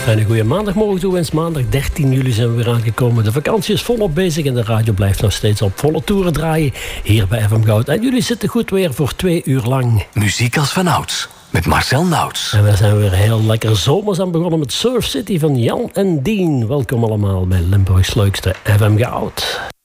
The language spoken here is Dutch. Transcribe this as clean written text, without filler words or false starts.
En een goede maandag mogen toewensen. Maandag 13 juli zijn we weer aangekomen. De vakantie is volop bezig en de radio blijft nog steeds op volle toeren draaien. Hier bij FM Goud. En jullie zitten goed weer voor 2 uur lang. Muziek als vanouds. Met Marcel Nauts. En we zijn weer heel lekker zomers aan begonnen met Surf City van Jan en Dien. Welkom allemaal bij Limburgs leukste FM Goud.